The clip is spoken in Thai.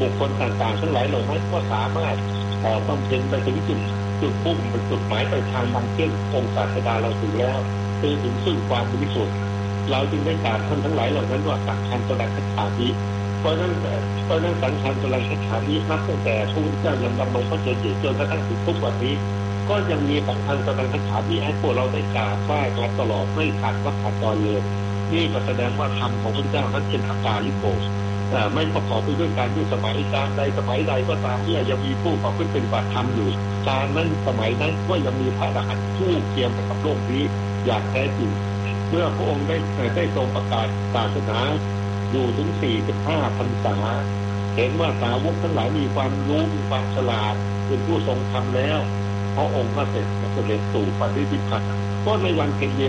บุคคลต่างๆทั้งหลายเหล่านั้นก็สามารถบำเพ็ญไปถึงจุดพุ่งเป็นจุดหมายปลายทางดังเช่นองค์ศาสดาเราถึงแล้วคือถึงซึ่งความบริสุทธิ์เราจึงได้กราบท่านทั้งหลายเหล่านั้นว่าสังฆันตรังคัจฉามิเพราะนั้นสังฆันตรังคัจฉามินับตั้งแต่พระพุทธเจ้ายังดำรงพระชนม์อยู่จนกระทั่งถึงทุกวันนี้ก็ยังมีสังฆันตรังคัจฉามิให้พวกเราได้กราบไหว้กันตลอดไม่ขาดวักขาดตอนเลยนี่ก็แสดงว่าธรรมของพระพุทธเจ้านั้นเป็นอากาลิโกไม่ประกอบไปด้วยการยุสมัยการใดสมัยใดก็ตามที่ยังมีผู้ประพฤติปฏิบัติธรรมอยู่การนั้นสมัยนั้นก็ยังมีพระอรหันต์ผู้เทียมกับโลกนี้อย่างแท้จริงเมื่อพระองค์ได้ทรงประกาศศาสนาอยู่ถึง45 พรรษาเห็นว่าสาวกทั้งหลายมีความรู้มีความฉลาดเป็นผู้ทรงธรรมแล้วพระองค์ก็เสด็จสู่ปรินิพพานก็ในวันเพ็ญเดือน